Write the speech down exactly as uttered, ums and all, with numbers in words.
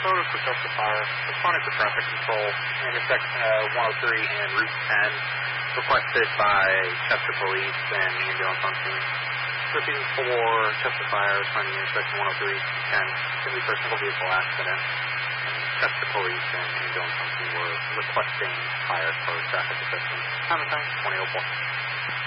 Photos for Chester Fire. Responding to traffic control. Intersection uh, one oh three and Route ten. Requested by Chester Police and the ambulance on scene. Looking for Chester Fire, responding to intersection one oh three and ten. Going to be for a single vehicle accident. Chester Police and ambulance on scene were requesting fire for traffic assistance. Time and time, twenty oh four.